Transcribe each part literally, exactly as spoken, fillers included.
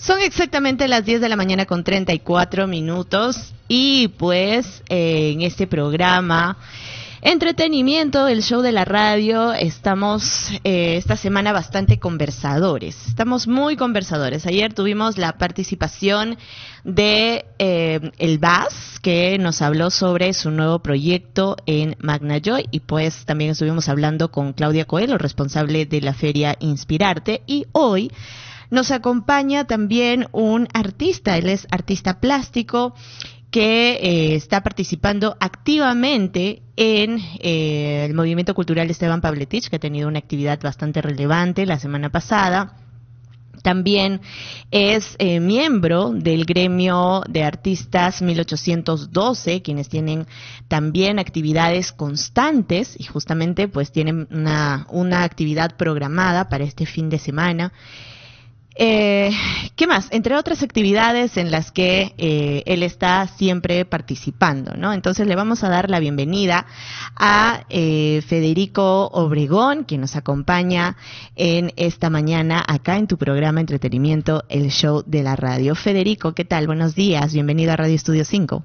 Son exactamente las diez de la mañana con treinta y cuatro minutos y pues eh, en este programa Entretenimiento, el show de la radio, estamos eh, esta semana bastante conversadores, estamos muy conversadores. Ayer tuvimos la participación de eh, el B A S, que nos habló sobre su nuevo proyecto en Magnajoy, y pues también estuvimos hablando con Claudia Coelho, responsable de la feria Inspirarte, y hoy nos acompaña también un artista, él es artista plástico, que eh, está participando activamente en eh, el movimiento cultural Esteban Pavletich, que ha tenido una actividad bastante relevante la semana pasada. También es eh, miembro del gremio de artistas mil ochocientos doce, quienes tienen también actividades constantes y justamente pues tienen una, una actividad programada para este fin de semana. Eh, ¿Qué más? Entre otras actividades en las que eh, él está siempre participando, ¿no? Entonces le vamos a dar la bienvenida a eh, Federico Obregón, quien nos acompaña en esta mañana acá en tu programa Entretenimiento, el show de la radio. Federico, ¿qué tal? Buenos días, bienvenido a Radio Estudio cinco.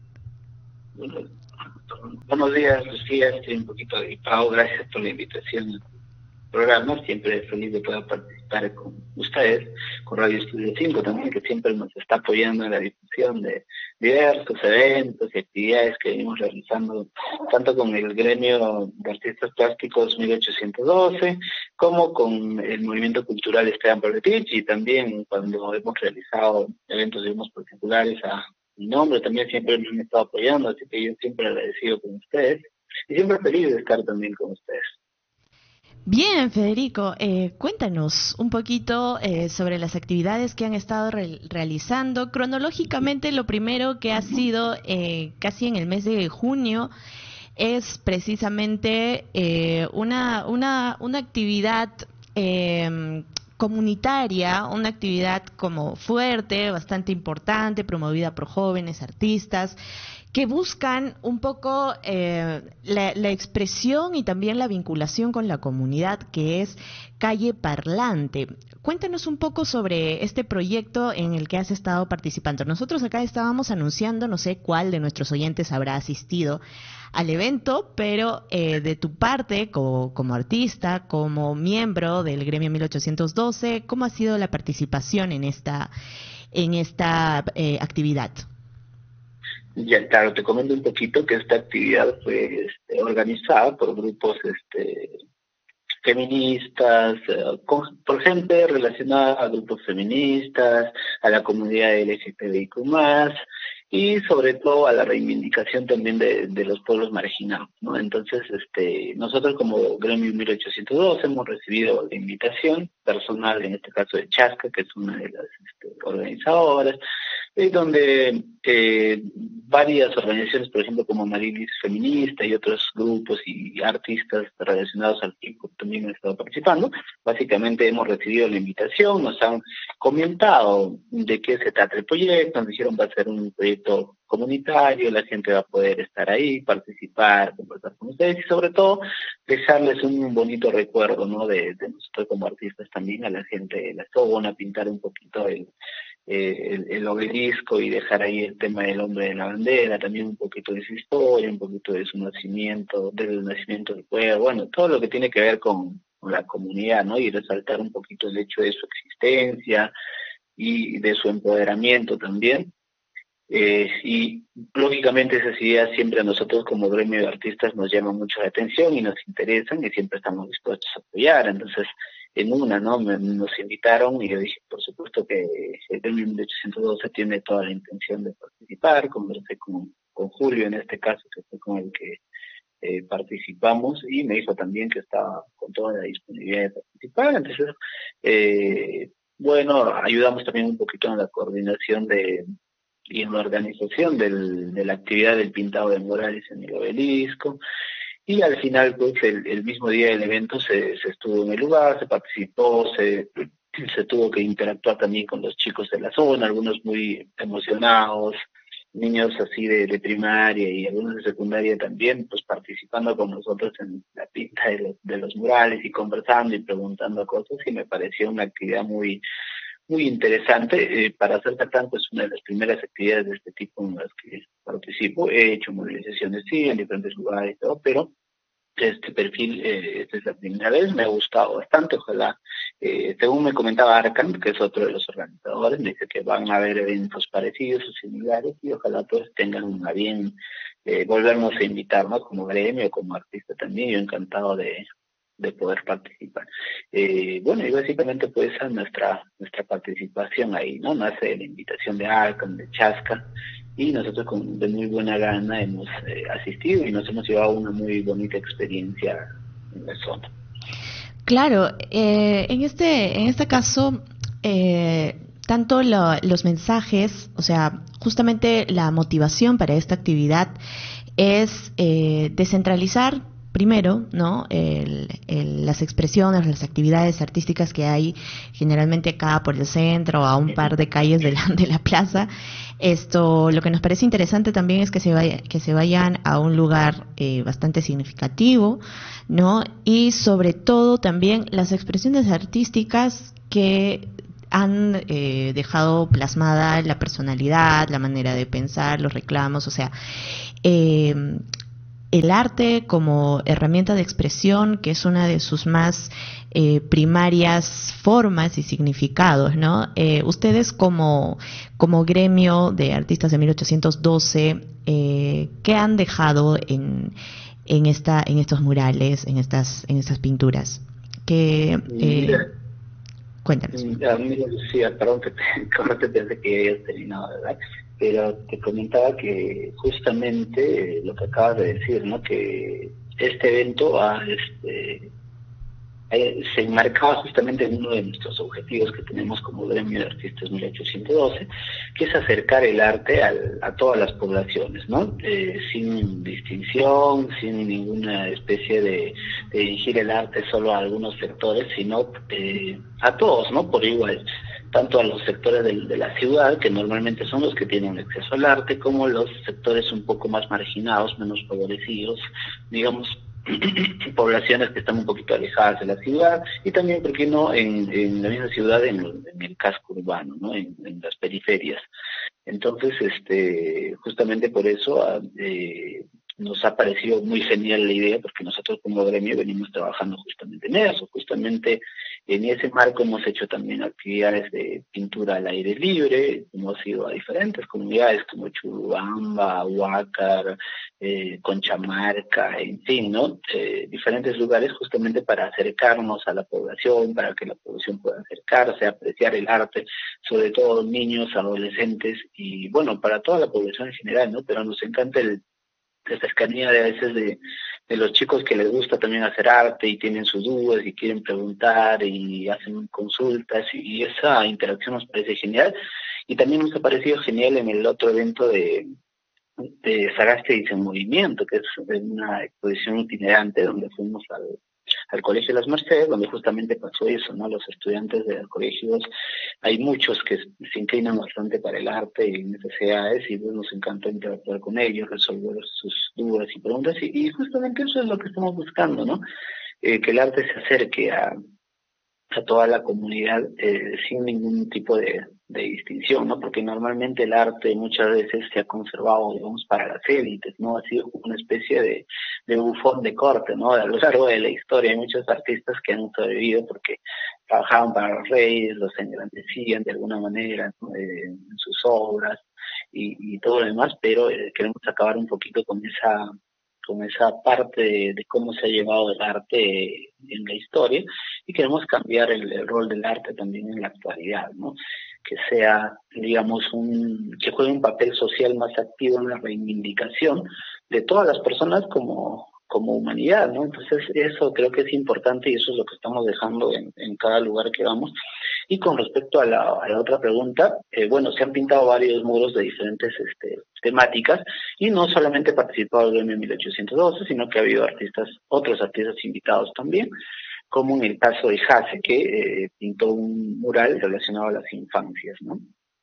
Buenos días, Lucía, estoy un poquito gripado, gracias por la invitación al programa, siempre feliz de poder participar con ustedes, con Radio Estudio cinco también, que siempre nos está apoyando en la difusión de diversos eventos y actividades que venimos realizando, tanto con el gremio de artistas plásticos mil ochocientos doce, como con el movimiento cultural Esteban Pavletich, y también cuando hemos realizado eventos, digamos, particulares a mi nombre, también siempre me han estado apoyando, así que yo siempre agradecido con ustedes, y siempre feliz de estar también con ustedes. Bien, Federico, eh, cuéntanos un poquito eh, sobre las actividades que han estado re realizando. Cronológicamente, lo primero que ha sido eh, casi en el mes de junio es precisamente eh, una, una, una actividad eh, comunitaria, una actividad como fuerte, bastante importante, promovida por jóvenes artistas, que buscan un poco eh, la, la expresión y también la vinculación con la comunidad, que es Calle Parlante. Cuéntanos un poco sobre este proyecto en el que has estado participando. Nosotros acá estábamos anunciando, no sé cuál de nuestros oyentes habrá asistido al evento, pero eh, de tu parte, como, como artista, como miembro del gremio mil ochocientos doce, ¿cómo ha sido la participación en esta, en esta eh, actividad? Ya, claro, te comento un poquito que esta actividad fue este, organizada por grupos este, feministas, eh, con, por gente relacionada a grupos feministas, a la comunidad L G T B I Q más, y sobre todo a la reivindicación también de, de los pueblos marginados, ¿no? Entonces, este, nosotros como Gremio mil ochocientos dos hemos recibido la invitación personal, en este caso de Chasca, que es una de las este, organizadoras, y donde eh, varias organizaciones, por ejemplo, como Marilis Feminista y otros grupos y artistas relacionados al hip hop también han estado participando. Básicamente hemos recibido la invitación, nos han comentado de qué se trata el proyecto, nos dijeron va a ser un proyecto comunitario, la gente va a poder estar ahí, participar, conversar con ustedes y sobre todo dejarles un bonito recuerdo, ¿no? de, de nosotros como artistas también a la gente de la zona, pintar un poquito el Eh, el, el obelisco y dejar ahí el tema del hombre de la bandera, también un poquito de su historia, un poquito de su nacimiento, del nacimiento del pueblo, bueno, todo lo que tiene que ver con, con la comunidad, ¿no? Y resaltar un poquito el hecho de su existencia y de su empoderamiento también. Eh, y lógicamente esas ideas siempre a nosotros como gremio de artistas nos llaman mucho la atención y nos interesan y siempre estamos dispuestos a apoyar. Entonces, en una, ¿no? Me, nos invitaron y yo dije, por supuesto que el gremio mil ochocientos doce tiene toda la intención de participar. Conversé con, con Julio en este caso, que fue con el que eh, participamos, y me dijo también que estaba con toda la disponibilidad de participar. Entonces, eh, bueno, ayudamos también un poquito en la coordinación de y en la organización del, de la actividad del pintado de murales en el obelisco, y al final pues el, el mismo día del evento se, se estuvo en el lugar, se participó, se, se tuvo que interactuar también con los chicos de la zona, algunos muy emocionados, niños así de, de primaria y algunos de secundaria también, pues participando con nosotros en la pinta de los, de los murales y conversando y preguntando cosas, y me pareció una actividad muy muy interesante. Eh, para ser franco, es una de las primeras actividades de este tipo en las que participo. He hecho movilizaciones, sí, en diferentes lugares y todo, pero este perfil, eh, esta es la primera vez, me ha gustado bastante. Ojalá, eh, según me comentaba Arcan, que es otro de los organizadores, me dice que van a haber eventos parecidos o similares, y ojalá pues tengan a bien eh, volvernos a invitar, ¿no? Como gremio, como artista también, yo encantado de, de poder participar. Eh, bueno, y básicamente pues a nuestra nuestra participación ahí, ¿no? Nace de la invitación de Arcan, de Chasca, y nosotros con, de muy buena gana hemos eh, asistido y nos hemos llevado una muy bonita experiencia en la zona. Claro, eh, en este en este caso, eh, tanto lo, los mensajes, o sea, justamente la motivación para esta actividad es eh, descentralizar primero, ¿no? El, el, las expresiones, las actividades artísticas que hay generalmente acá por el centro, a un par de calles de la, de la plaza. Esto, lo que nos parece interesante también es que se vaya, que se vayan a un lugar eh, bastante significativo, ¿no? Y sobre todo también las expresiones artísticas que han eh, dejado plasmada la personalidad, la manera de pensar, los reclamos, o sea, eh, el arte como herramienta de expresión, que es una de sus más eh, primarias formas y significados, ¿no? Eh, ustedes como, como gremio de artistas de mil ochocientos doce, eh, ¿qué han dejado en, en, esta, en estos murales, en estas, en estas pinturas? Que, eh, cuéntanos. Mira, mira, Lucía, perdón que te corte, pensé que hayas terminado, ¿verdad? Pero te comentaba que justamente lo que acabas de decir, ¿no? Que este evento ha, este, eh, se enmarcaba justamente en uno de nuestros objetivos que tenemos como gremio de artistas mil ochocientos doce, que es acercar el arte al, a todas las poblaciones, ¿no? Eh, sin distinción, sin ninguna especie de, de dirigir el arte solo a algunos sectores, sino eh, a todos, ¿no? Por igual, tanto a los sectores de, de la ciudad, que normalmente son los que tienen acceso al arte, como los sectores un poco más marginados, menos favorecidos, digamos, poblaciones que están un poquito alejadas de la ciudad, y también, ¿por qué no?, en, en la misma ciudad, en, en el casco urbano, ¿no? En, en las periferias. Entonces, este, justamente por eso eh, nos ha parecido muy genial la idea, porque nosotros como gremio venimos trabajando justamente en eso, justamente en ese marco hemos hecho también actividades de pintura al aire libre, hemos ido a diferentes comunidades como Churubamba, Huácar, eh, Conchamarca, en fin, ¿no? Eh, diferentes lugares justamente para acercarnos a la población, para que la población pueda acercarse, apreciar el arte, sobre todo niños, adolescentes y, bueno, para toda la población en general, ¿no? Pero nos encanta el la cercanía de a veces de, de los chicos que les gusta también hacer arte y tienen sus dudas y quieren preguntar y hacen consultas, y, y esa interacción nos parece genial. Y también nos ha parecido genial en el otro evento de, de Sagasti en Movimiento, que es una exposición itinerante donde fuimos al, al Colegio de las Mercedes, donde justamente pasó eso, ¿no? Los estudiantes de los colegios, hay muchos que se inclinan bastante para el arte y necesidades, y pues nos encanta interactuar con ellos, resolver sus dudas y preguntas, y, y justamente eso es lo que estamos buscando, ¿no? Eh, que el arte se acerque a, a toda la comunidad eh, sin ningún tipo de, de distinción, ¿no? Porque normalmente el arte muchas veces se ha conservado, digamos, para las élites, ¿no? Ha sido como una especie de, de bufón de corte, ¿no? A lo largo de la historia hay muchos artistas que han sobrevivido porque trabajaban para los reyes, los engrandecían de alguna manera, ¿no? eh, en sus obras y, y todo lo demás, pero eh, queremos acabar un poquito con esa con esa parte de, de cómo se ha llevado el arte en la historia, y queremos cambiar el, el rol del arte también en la actualidad, ¿no? Que sea, digamos, un que juegue un papel social más activo en la reivindicación de todas las personas como como humanidad, ¿no? Entonces eso creo que es importante y eso es lo que estamos dejando en, en cada lugar que vamos. Y con respecto a la, a la otra pregunta, eh, bueno, se han pintado varios muros de diferentes este, temáticas, y no solamente participado el gremio mil ochocientos doce, sino que ha habido artistas, otros artistas invitados también, como en el caso de Jase, que eh, pintó un mural relacionado a las infancias, ¿no?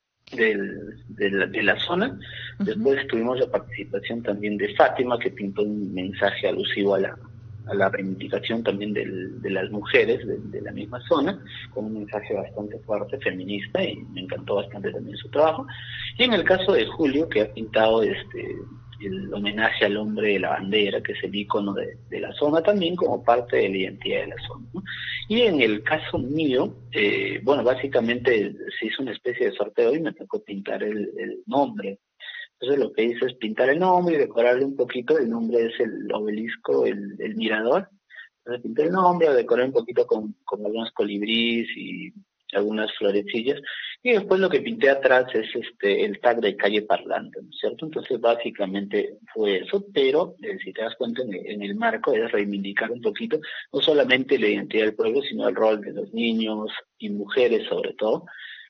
Del, de, la, de la zona. Uh-huh. Después tuvimos la participación también de Fátima, que pintó un mensaje alusivo a la, a la reivindicación también del, de las mujeres de, de la misma zona, con un mensaje bastante fuerte, feminista, y me encantó bastante también su trabajo. Y en el caso de Julio, que ha pintado este el homenaje al hombre de la bandera, que es el ícono de, de la zona también, como parte de la identidad de la zona, ¿no? Y en el caso mío, eh, bueno, básicamente se hizo una especie de sorteo y me tocó pintar el, el nombre. Entonces lo que hice es pintar el nombre y decorarle un poquito. El nombre es el obelisco, el, el mirador. Entonces pinté el nombre, decoré un poquito con, con algunos colibríes y algunas florecillas. Y después lo que pinté atrás es este el tag de calle parlante, ¿no es cierto? Entonces básicamente fue eso, pero eh, si te das cuenta en el, en el marco es reivindicar un poquito no solamente la identidad del pueblo, sino el rol de los niños y mujeres sobre todo,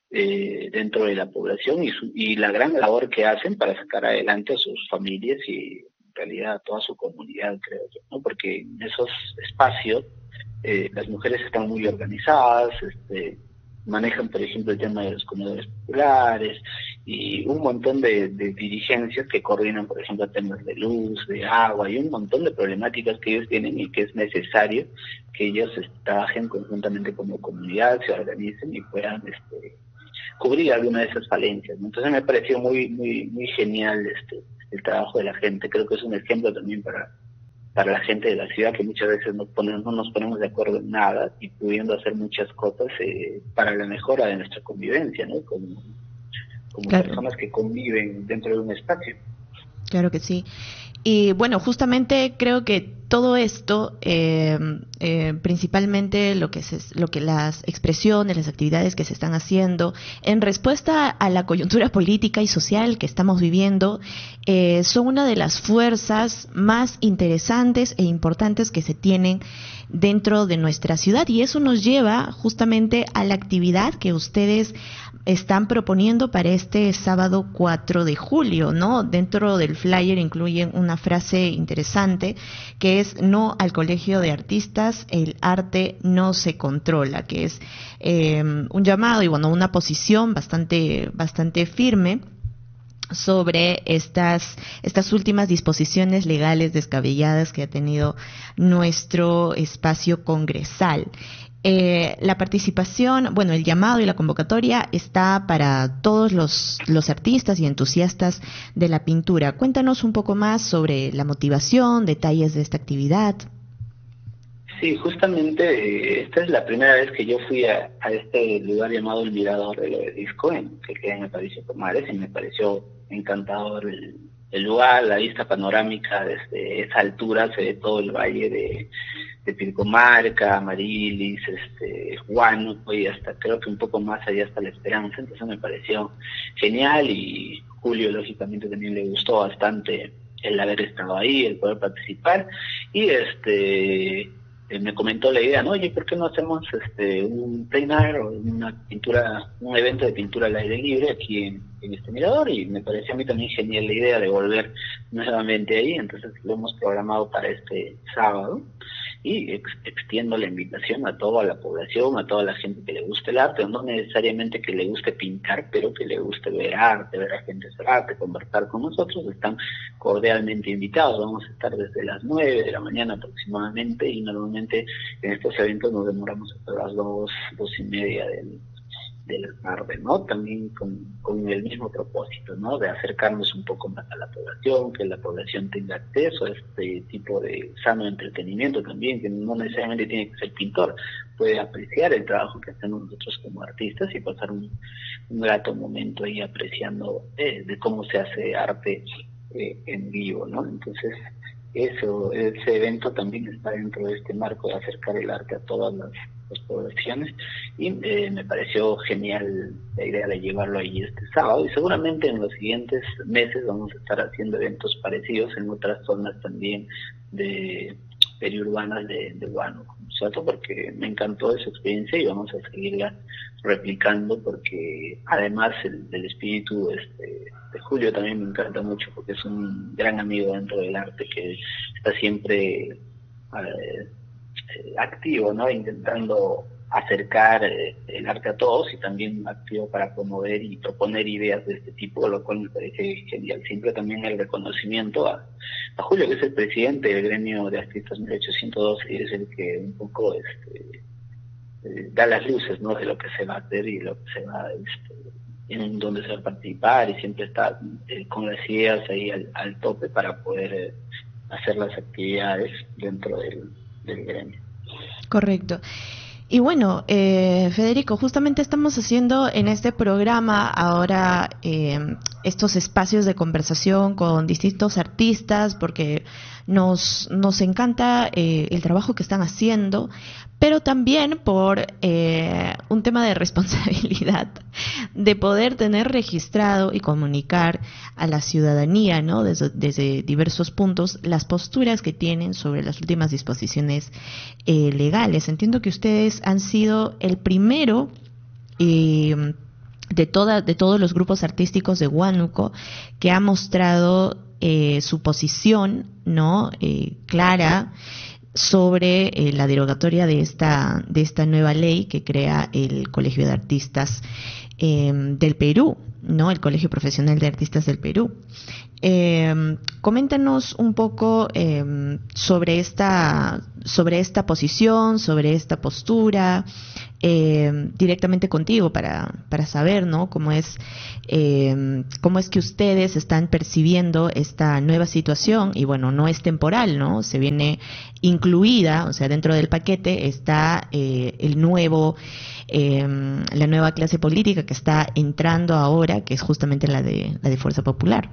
eh, dentro de la población y, su, y la gran labor que hacen para sacar adelante a sus familias y en realidad a toda su comunidad, creo yo, ¿no? Porque en esos espacios eh, las mujeres están muy organizadas, este, manejan, por ejemplo, el tema de los comedores populares y un montón de, de dirigencias que coordinan, por ejemplo, temas de luz, de agua y un montón de problemáticas que ellos tienen y que es necesario que ellos este, trabajen conjuntamente como comunidad, se organicen y puedan este, cubrir alguna de esas falencias, ¿no? Entonces me pareció muy muy muy genial este el trabajo de la gente. Creo que es un ejemplo también para para la gente de la ciudad, que muchas veces no, ponemos, no nos ponemos de acuerdo en nada y pudiendo hacer muchas cosas eh, para la mejora de nuestra convivencia, ¿no? Como, como Claro. personas que conviven dentro de un espacio. Claro que sí. Y bueno, justamente creo que todo esto, eh, eh, principalmente lo que, se, lo que las expresiones, las actividades que se están haciendo en respuesta a la coyuntura política y social que estamos viviendo, eh, son una de las fuerzas más interesantes e importantes que se tienen dentro de nuestra ciudad, y eso nos lleva justamente a la actividad que ustedes están proponiendo para este sábado cuatro de julio, ¿no? Dentro del flyer incluyen una frase interesante que es: no al colegio de artistas, el arte no se controla, que es eh, un llamado y bueno, una posición bastante, bastante firme sobre estas estas últimas disposiciones legales descabelladas que ha tenido nuestro espacio congresal. Eh, la participación, bueno, el llamado y la convocatoria está para todos los, los artistas y entusiastas de la pintura. Cuéntanos un poco más sobre la motivación, detalles de esta actividad. Sí, justamente eh, esta es la primera vez que yo fui a, a este lugar llamado El Mirador del Obelisco, en, que queda en el Palacio Pomares, y me pareció encantador el, el lugar, la vista panorámica desde esa altura, se ve todo el valle de, de Pilcomarca, Amarilis, este, Huánuco y hasta creo que un poco más allá hasta La Esperanza. Entonces me pareció genial y Julio lógicamente también le gustó bastante el haber estado ahí, el poder participar y este eh, me comentó la idea, ¿no? Oye, ¿por qué no hacemos este un plein art o una pintura, un evento de pintura al aire libre aquí en, en este mirador? Y me pareció a mí también genial la idea de volver nuevamente ahí, entonces lo hemos programado para este sábado y ex extiendo la invitación a toda la población, a toda la gente que le guste el arte, no necesariamente que le guste pintar, pero que le guste ver arte, ver a gente hacer arte, conversar con nosotros, están cordialmente invitados. Vamos a estar desde las nueve de la mañana aproximadamente y normalmente en estos eventos nos demoramos hasta las dos, dos y media del de la tarde, ¿no? También con, con el mismo propósito, ¿no? De acercarnos un poco más a la población, que la población tenga acceso a este tipo de sano entretenimiento también, que no necesariamente tiene que ser pintor, puede apreciar el trabajo que hacemos nosotros como artistas y pasar un, un grato momento ahí apreciando eh, de cómo se hace arte eh, en vivo, ¿no? Entonces, eso, ese evento también está dentro de este marco de acercar el arte a todas las, las poblaciones y eh, me pareció genial la idea de llevarlo ahí este sábado y seguramente en los siguientes meses vamos a estar haciendo eventos parecidos en otras zonas también de periurbanas de, de Huánuco, ¿cierto? Porque me encantó esa experiencia y vamos a seguirla replicando porque además el, el espíritu este, de Julio también me encanta mucho porque es un gran amigo dentro del arte que está siempre eh, activo, ¿no? Intentando acercar eh, el arte a todos y también activo para promover y proponer ideas de este tipo, lo cual me parece genial. Siempre también el reconocimiento a, a Julio, que es el presidente del gremio de artistas mil ochocientos doce y es el que un poco este, eh, da las luces, ¿no?, de lo que se va a hacer y lo que se va este, en donde se va a participar, y siempre está eh, con las ideas ahí al, al tope para poder eh, hacer las actividades dentro del, del gremio. Correcto. Y bueno, eh, Federico, justamente estamos haciendo en este programa ahora eh, estos espacios de conversación con distintos artistas porque nos, nos encanta eh, el trabajo que están haciendo, pero también por eh, un tema de responsabilidad, de poder tener registrado y comunicar a la ciudadanía, ¿no?, desde, desde diversos puntos, las posturas que tienen sobre las últimas disposiciones eh, legales. Entiendo que ustedes han sido el primero eh, de, toda, de todos los grupos artísticos de Huánuco que ha mostrado eh, su posición, ¿no?, eh, clara sobre eh, la derogatoria de esta de esta nueva ley que crea el Colegio de Artistas eh, del Perú, ¿no?, el Colegio Profesional de Artistas del Perú. Eh, coméntanos un poco eh, sobre esta sobre esta posición, sobre esta postura, eh, directamente contigo para para saber, ¿no?, cómo es eh, cómo es que ustedes están percibiendo esta nueva situación. Y bueno, no es temporal, ¿no?, se viene incluida, o sea, dentro del paquete está eh, el nuevo eh, la nueva clase política que está entrando ahora, que es justamente la de la de Fuerza Popular.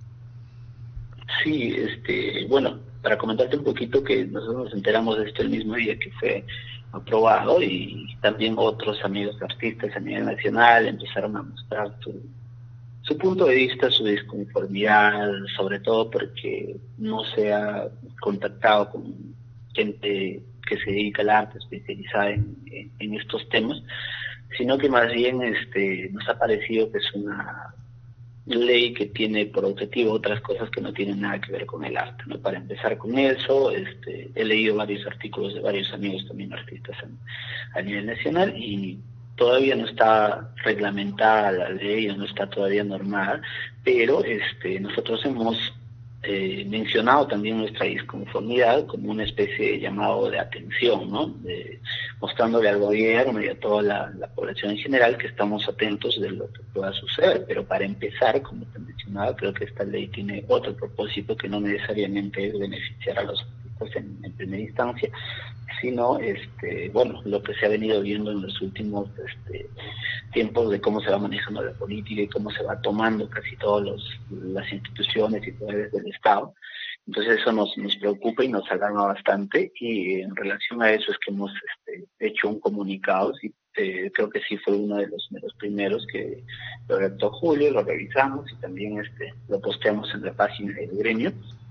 Sí, este, bueno, para comentarte un poquito, que nosotros nos enteramos de esto el mismo día que fue aprobado, y también otros amigos artistas a nivel nacional empezaron a mostrar su, su punto de vista, su disconformidad, sobre todo porque no se ha contactado con gente que se dedica al arte, especializada en, en, en estos temas, sino que más bien este, nos ha parecido que es una ley que tiene por objetivo otras cosas que no tienen nada que ver con el arte, ¿no? Para empezar con eso, este, he leído varios artículos de varios amigos también artistas en, a nivel nacional, y todavía no está reglamentada la ley, no está todavía normada, pero este, nosotros hemos eh, mencionado también nuestra disconformidad como una especie de llamado de atención, ¿no? De, mostrándole al gobierno y a toda la, la población en general que estamos atentos de lo que pueda suceder. Pero para empezar, como te mencionaba, creo que esta ley tiene otro propósito, que no necesariamente es beneficiar a los artistas en, en primera instancia, sino este, bueno, lo que se ha venido viendo en los últimos este, tiempos, de cómo se va manejando la política y cómo se va tomando casi todas las instituciones y poderes del Estado. Entonces eso nos, nos preocupa y nos alarma bastante, y en relación a eso es que hemos este, hecho un comunicado. Sí, eh, creo que sí fue uno de los, de los primeros que lo redactó Julio, lo revisamos y también este, lo posteamos en la página del gremio.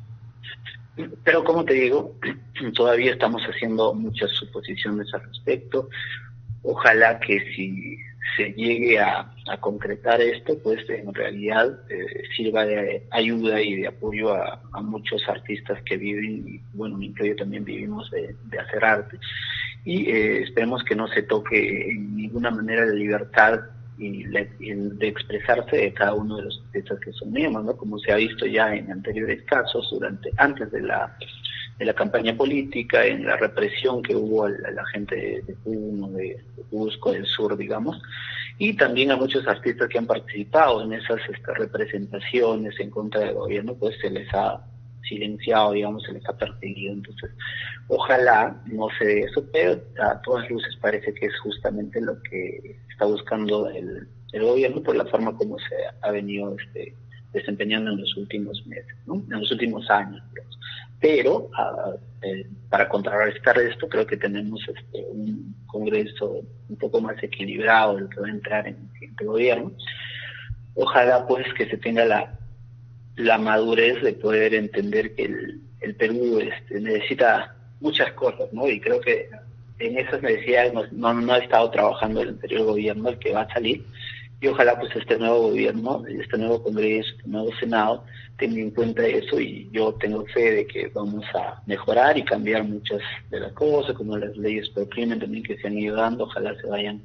Pero como te digo, todavía estamos haciendo muchas suposiciones al respecto. Ojalá que si se llegue a, a concretar esto, pues en realidad eh, sirva de ayuda y de apoyo a, a muchos artistas que viven, y bueno, incluyo también, vivimos de, de hacer arte, y eh, esperemos que no se toque en ninguna manera la libertad y, la, y de expresarse de cada uno de los artistas que son miembros, ¿no? Como se ha visto ya en anteriores casos, durante antes de la de la campaña política, en la represión que hubo a la, a la gente de, de Puno, de, de Cusco, del sur, digamos, y también a muchos artistas que han participado en esas este, representaciones en contra del gobierno, pues se les ha silenciado, digamos, se les ha perseguido. Entonces, ojalá no se dé eso, pero a todas luces parece que es justamente lo que está buscando el, el gobierno, por la forma como se ha venido este, desempeñando en los últimos meses, ¿no? En los últimos años, digamos. Pero uh, eh, para contrarrestar esto, creo que tenemos este, un Congreso un poco más equilibrado del que va a entrar en el siguiente gobierno. Ojalá pues que se tenga la, la madurez de poder entender que el, el Perú este, necesita muchas cosas, ¿no? Y creo que en esas necesidades no, no, no ha estado trabajando el anterior gobierno, el que va a salir, y ojalá pues este nuevo gobierno, este nuevo Congreso, este nuevo Senado tenga en cuenta eso, y yo tengo fe de que vamos a mejorar y cambiar muchas de las cosas, como las leyes por crimen también que se han ido dando, ojalá se vayan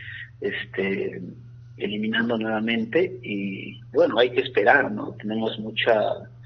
este eliminando nuevamente. Y bueno, hay que esperar, ¿no? Tenemos mucha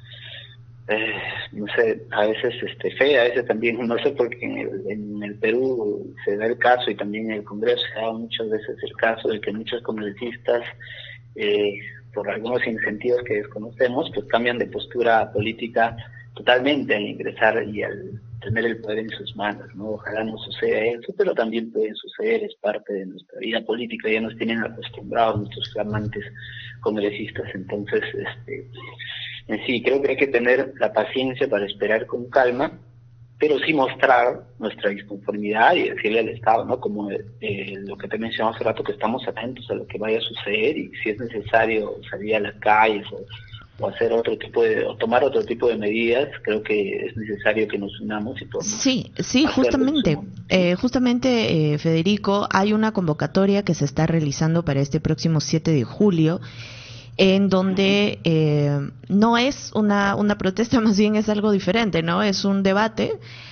eh, no sé, a veces este fe, a veces también, no sé, porque en el, en el Perú se da el caso, y también en el Congreso se da muchas veces el caso de que muchos congresistas, eh, por algunos incentivos que desconocemos, pues cambian de postura política totalmente al ingresar y al tener el poder en sus manos, ¿no? Ojalá no suceda eso, pero también puede suceder, es parte de nuestra vida política, ya nos tienen acostumbrados nuestros flamantes congresistas. Entonces, este en sí, creo que hay que tener la paciencia para esperar con calma, pero sí mostrar nuestra disconformidad y decirle al Estado, ¿no? Como eh, lo que te mencionaba hace rato, que estamos atentos a lo que vaya a suceder, y si es necesario salir a las calles o, o hacer otro tipo de, o tomar otro tipo de medidas, creo que es necesario que nos unamos y podamos Sí, sí, hacerlo en su justamente, momento. eh, justamente, eh, Federico, hay una convocatoria que se está realizando para este próximo siete de julio, en donde eh, no es una, una protesta, más bien es algo diferente, ¿no? Es un debate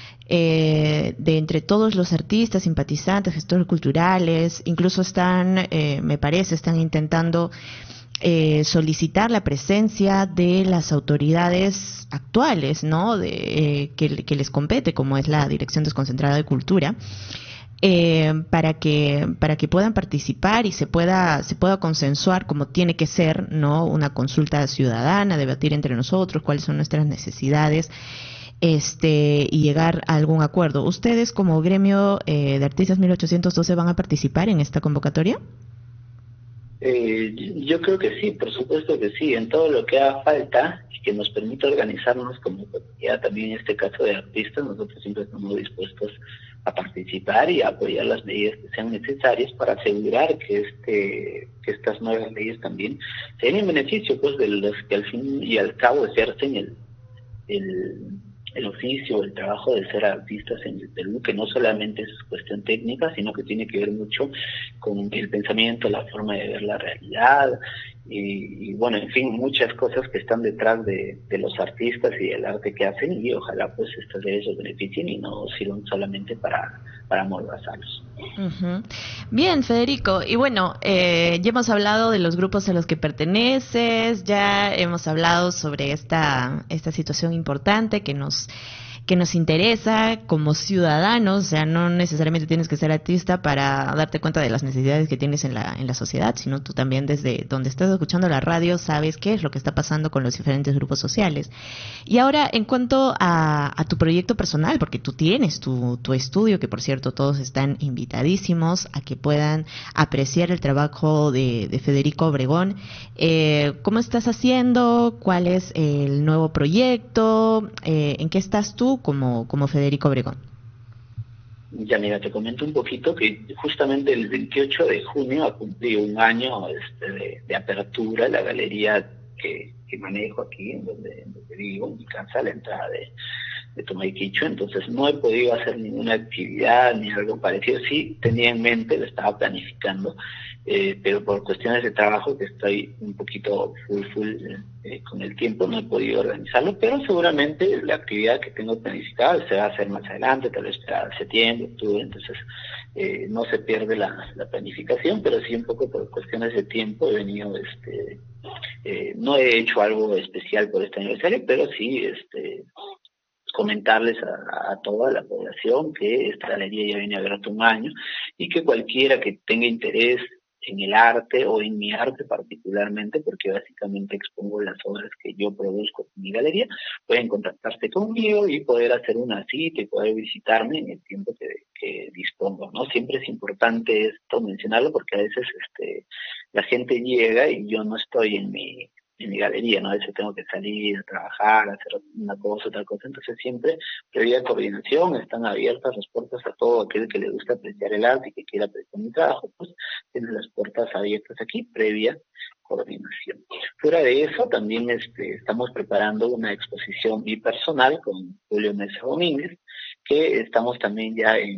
eh, de entre todos los artistas, simpatizantes, gestores culturales, incluso están, eh, me parece, están intentando eh, solicitar la presencia de las autoridades actuales, ¿no? De, eh, que, que les compete, como es la Dirección Desconcentrada de Cultura, eh, para que para que puedan participar y se pueda se pueda consensuar como tiene que ser, no, una consulta ciudadana, debatir entre nosotros cuáles son nuestras necesidades, este y llegar a algún acuerdo. ¿Ustedes como gremio eh, de artistas mil ochocientos doce van a participar en esta convocatoria? Eh, yo creo que sí, por supuesto que sí, en todo lo que haga falta y que nos permita organizarnos como comunidad, también en este caso de artistas, nosotros siempre estamos dispuestos a participar y a apoyar las medidas que sean necesarias para asegurar que este que estas nuevas leyes también sean en beneficio pues de los que al fin y al cabo ejercen el el, el oficio, el trabajo de ser artistas en el Perú, que no solamente es cuestión técnica, sino que tiene que ver mucho con el pensamiento, la forma de ver la realidad, y, y bueno, en fin, muchas cosas que están detrás de, de los artistas y del arte que hacen, y ojalá pues estas leyes los beneficien y no sirvan solamente para, para amordazarlos. Uh-huh. Bien, Federico, y bueno, eh, ya hemos hablado de los grupos a los que perteneces, ya hemos hablado sobre esta, esta situación importante que nos que nos interesa como ciudadanos. O sea, no necesariamente tienes que ser artista para darte cuenta de las necesidades que tienes en la, en la sociedad, sino tú también desde donde estás escuchando la radio sabes qué es lo que está pasando con los diferentes grupos sociales. Y ahora, en cuanto a, a tu proyecto personal, porque tú tienes tu, tu estudio, que por cierto todos están invitadísimos a que puedan apreciar el trabajo de, de Federico Obregón, eh, ¿cómo estás haciendo? ¿Cuál es el nuevo proyecto? Eh, ¿En qué estás tú como, como Federico Obregón? Ya mira, te comento un poquito que justamente el veintiocho de junio ha cumplido un año este, de, de apertura la galería que, que manejo aquí, en donde, en donde vivo, en mi casa, a la entrada de, de Tomaiquicho. Entonces no he podido hacer ninguna actividad ni algo parecido. Sí tenía en mente, lo estaba planificando, eh, pero por cuestiones de trabajo, que estoy un poquito full full eh, con el tiempo, no he podido organizarlo, pero seguramente la actividad que tengo planificada se va a hacer más adelante, tal vez para septiembre, octubre. Entonces eh, no se pierde la, la planificación, pero sí un poco por cuestiones de tiempo he venido este eh, no he hecho algo especial por este aniversario, pero sí este comentarles a, a toda la población que esta galería ya viene abierta un año, y que cualquiera que tenga interés en el arte o en mi arte particularmente, porque básicamente expongo las obras que yo produzco en mi galería, pueden contactarse conmigo y poder hacer una cita y poder visitarme en el tiempo que, que dispongo, ¿no? Siempre es importante esto mencionarlo, porque a veces este la gente llega y yo no estoy en mi en mi galería, ¿no? A veces tengo que salir a trabajar, a hacer una cosa, otra cosa. Entonces siempre, previa coordinación, están abiertas las puertas a todo aquel que le gusta apreciar el arte y que quiera apreciar mi trabajo, pues tiene las puertas abiertas aquí, previa coordinación. Fuera de eso, también este, estamos preparando una exposición bipersonal con Julio Mesa Domínguez, que estamos también ya en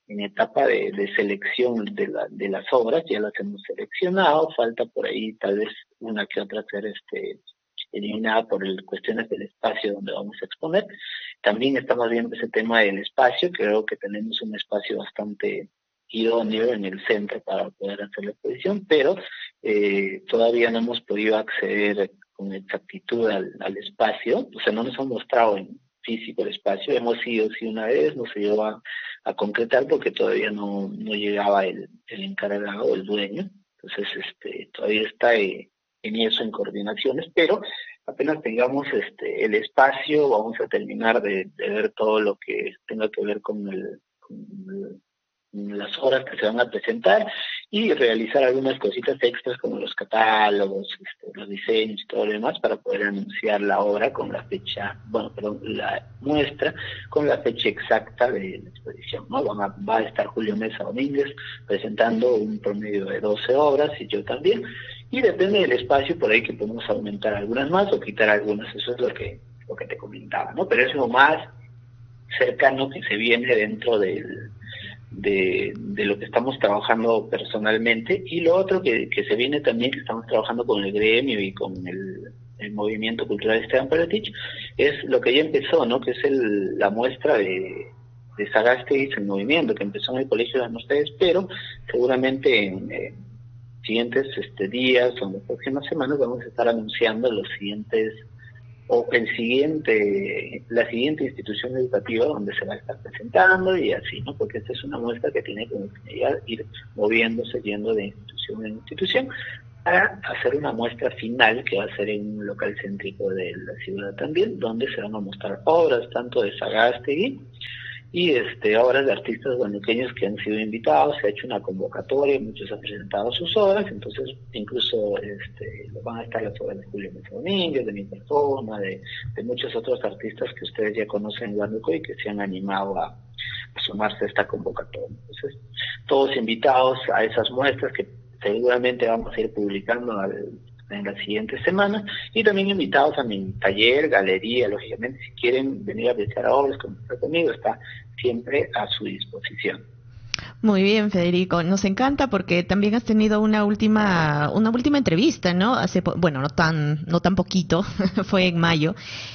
en etapa de, de selección de, la, de las obras, ya las hemos seleccionado, falta por ahí tal vez una que otra ser este, eliminada por el, cuestiones del espacio donde vamos a exponer. También estamos viendo ese tema del espacio, creo que tenemos un espacio bastante idóneo en el centro para poder hacer la exposición, pero eh, todavía no hemos podido acceder con exactitud al, al espacio, o sea, no nos han mostrado en físico el espacio, hemos ido sí una vez, no se llegó a, a concretar porque todavía no, no llegaba el, el encargado, el dueño, entonces este todavía está eh, en eso, en coordinaciones, pero apenas tengamos este el espacio, vamos a terminar de, de ver todo lo que tenga que ver con el, con el las obras que se van a presentar y realizar algunas cositas extras como los catálogos, este, los diseños y todo lo demás para poder anunciar la obra con la fecha, bueno, perdón, la muestra con la fecha exacta de la exposición, ¿no? Van a, va a estar Julio Mesa Domínguez presentando un promedio de doce obras y yo también, y depende del espacio por ahí que podemos aumentar algunas más o quitar algunas, eso es lo que, lo que te comentaba, ¿no? Pero es lo más cercano que se viene dentro del De, de lo que estamos trabajando personalmente, y lo otro que, que se viene también, que estamos trabajando con el gremio y con el, el movimiento cultural Esteban Paratich, es lo que ya empezó, ¿no? Que es el, la muestra de, de Sagasti en movimiento, que empezó en el Colegio de las Mercedes, pero seguramente en eh, siguientes este, días o en las próximas semanas vamos a estar anunciando los siguientes o el siguiente, la siguiente institución educativa donde se va a estar presentando y así, ¿no? Porque esta es una muestra que tiene que ir moviéndose, yendo de institución en institución, para hacer una muestra final que va a ser en un local céntrico de la ciudad también, donde se van a mostrar obras tanto de Sagasti y este, obras de artistas guanuqueños que han sido invitados, se ha hecho una convocatoria, muchos han presentado sus obras, entonces incluso este, van a estar las obras de Julio Mesa Domínguez, de mi persona, de, de muchos otros artistas que ustedes ya conocen en Huánuco y que se han animado a, a sumarse a esta convocatoria. Entonces, todos invitados a esas muestras que seguramente vamos a ir publicando al, en las siguientes semanas, y también invitados a mi taller, galería, lógicamente, si quieren venir a apreciar obras conmigo, está siempre a su disposición. Muy bien, Federico, nos encanta porque también has tenido una última una última entrevista, ¿no? Hace bueno, no tan no tan poquito, fue en mayo,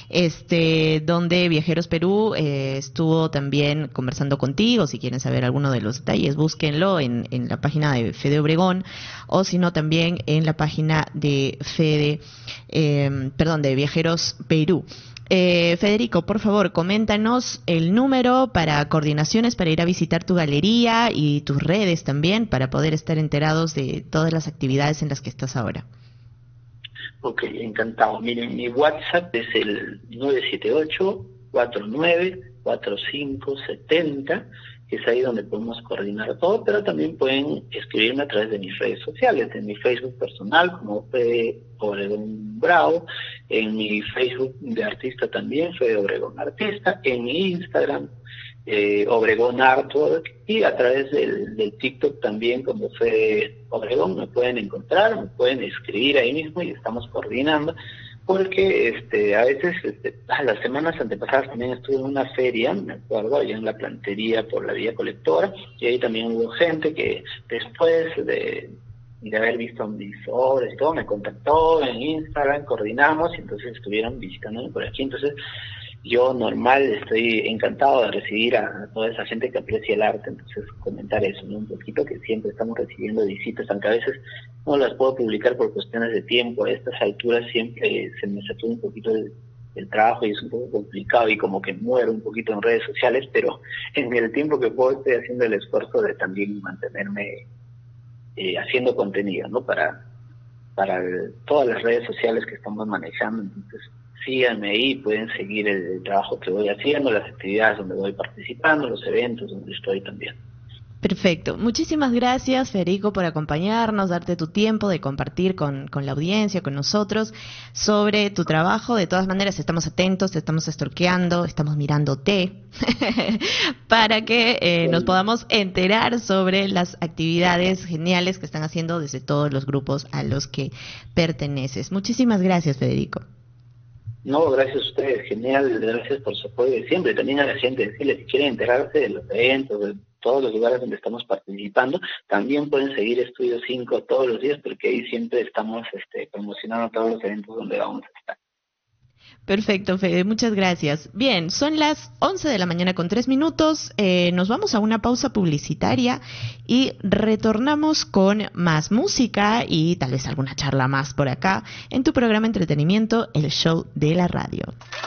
este donde Viajeros Perú eh, estuvo también conversando contigo. Si quieren saber alguno de los detalles, búsquenlo en en la página de Fede Obregón, o si no también en la página de Fede eh, perdón, de Viajeros Perú. Eh, Federico, por favor, coméntanos el número para coordinaciones para ir a visitar tu galería y tus redes también para poder estar enterados de todas las actividades en las que estás ahora. Ok, encantado. Miren, mi WhatsApp es el nueve siete ocho, cuatro nueve, cuatro cinco siete cero, que es ahí donde podemos coordinar todo, pero también pueden escribirme a través de mis redes sociales, en mi Facebook personal como Fede Obregón Bravo, en mi Facebook de artista también, Fede Obregón Artista, en mi Instagram, eh, Obregón Artwork, y a través del, del TikTok también como Fede Obregón me pueden encontrar, me pueden escribir ahí mismo y estamos coordinando. Porque este a veces, este, ah, las semanas antepasadas también estuve en una feria, me acuerdo, allá en la plantería por la vía colectora, y ahí también hubo gente que después de, de haber visto mis obras y todo, me contactó en Instagram, coordinamos, y entonces estuvieron visitándome por aquí. Entonces yo normal estoy encantado de recibir a toda esa gente que aprecia el arte, entonces comentar eso, ¿no? Un poquito, que siempre estamos recibiendo visitas, aunque a veces no las puedo publicar por cuestiones de tiempo, a estas alturas siempre se me satura un poquito el, el trabajo y es un poco complicado y como que muero un poquito en redes sociales, pero en el tiempo que puedo estoy haciendo el esfuerzo de también mantenerme eh, haciendo contenido, ¿no? Para, para el, todas las redes sociales que estamos manejando, entonces síganme ahí, pueden seguir el, el trabajo que voy haciendo, las actividades donde voy participando, los eventos donde estoy también. Perfecto. Muchísimas gracias, Federico, por acompañarnos, darte tu tiempo de compartir con, con la audiencia, con nosotros, sobre tu trabajo. De todas maneras, estamos atentos, te estamos stalkeando, estamos mirándote, para que eh, nos podamos enterar sobre las actividades geniales que están haciendo desde todos los grupos a los que perteneces. Muchísimas gracias, Federico. No, gracias a ustedes, genial, gracias por su apoyo de siempre. También a la gente decirles, si quieren enterarse de los eventos, de todos los lugares donde estamos participando. También pueden seguir Estudio cinco todos los días, porque ahí siempre estamos este, promocionando todos los eventos donde vamos a estar. Perfecto, Fede, muchas gracias. Bien, son las once de la mañana con tres minutos, eh, nos vamos a una pausa publicitaria y retornamos con más música y tal vez alguna charla más por acá en tu programa Entretenimiento, el show de la radio.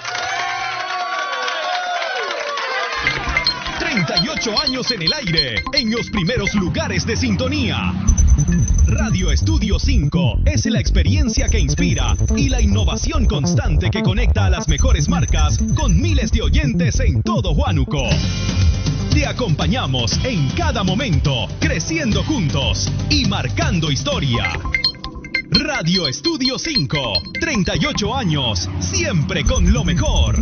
treinta y ocho años en el aire, en los primeros lugares de sintonía. Radio Estudio cinco es la experiencia que inspira y la innovación constante que conecta a las mejores marcas con miles de oyentes en todo Huánuco. Te acompañamos en cada momento, creciendo juntos y marcando historia. Radio Estudio cinco, treinta y ocho años, siempre con lo mejor.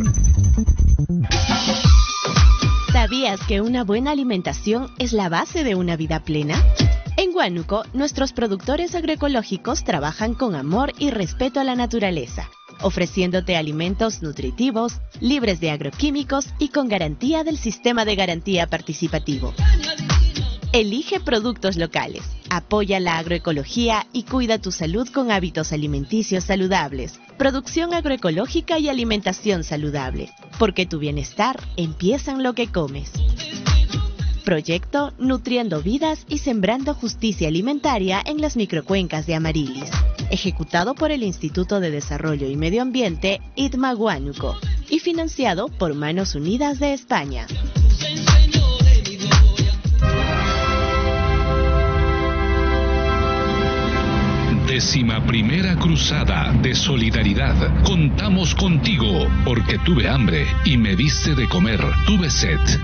¿Sabías que una buena alimentación es la base de una vida plena? En Huánuco, nuestros productores agroecológicos trabajan con amor y respeto a la naturaleza, ofreciéndote alimentos nutritivos, libres de agroquímicos y con garantía del sistema de garantía participativo. Elige productos locales, apoya la agroecología y cuida tu salud con hábitos alimenticios saludables, producción agroecológica y alimentación saludable, porque tu bienestar empieza en lo que comes. Proyecto Nutriendo Vidas y Sembrando Justicia Alimentaria en las microcuencas de Amarilis, ejecutado por el Instituto de Desarrollo y Medio Ambiente I T M A Huánuco y financiado por Manos Unidas de España. Décima primera cruzada de solidaridad. Contamos contigo, porque tuve hambre y me diste de comer, tuve sed